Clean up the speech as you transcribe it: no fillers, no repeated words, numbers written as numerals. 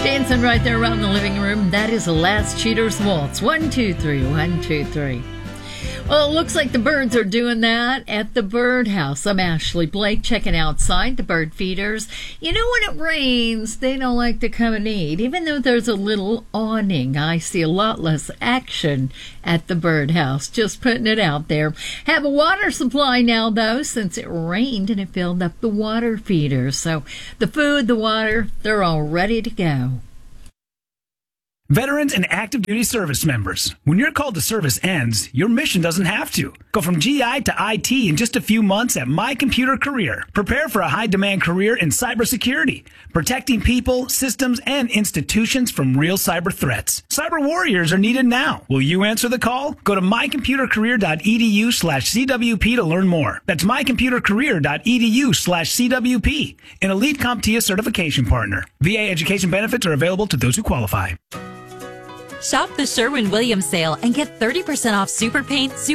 Dancing right there around the living room. That is the Last Cheaters Waltz. 1, 2, 3, 1, 2, 3. Well, it looks like the birds are doing that at the birdhouse. I'm Ashley Blake checking outside the bird feeders. You know, when it rains, they don't like to come and eat. Even though there's a little awning, I see a lot less action at the birdhouse. Just putting it out there. Have a water supply now, though, since it rained and it filled up the water feeders. So the food, the water, they're all ready to go. Veterans and active duty service members, when your call to service ends, your mission doesn't have to. Go from GI to IT in just a few months at My Computer Career. Prepare for a high-demand career in cybersecurity, protecting people, systems, and institutions from real cyber threats. Cyber warriors are needed now. Will you answer the call? Go to mycomputercareer.edu/CWP to learn more. That's mycomputercareer.edu/CWP, an Elite CompTIA certification partner. VA education benefits are available to those who qualify. Shop the Sherwin-Williams sale and get 30% off Super Paint,